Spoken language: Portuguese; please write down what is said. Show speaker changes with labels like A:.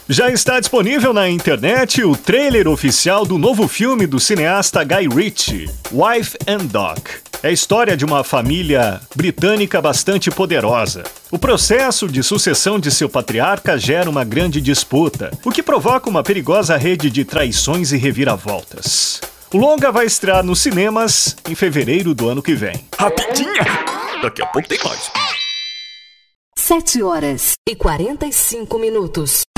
A: Já está disponível na internet o trailer oficial do novo filme do cineasta Guy Ritchie, Wife and Dog. É a história de uma família britânica bastante poderosa. O processo de sucessão de seu patriarca gera uma grande disputa, o que provoca uma perigosa rede de traições e reviravoltas. O longa vai estrear nos cinemas em fevereiro do ano que vem.
B: Rapidinha! Daqui a pouco tem mais.
C: 7h45.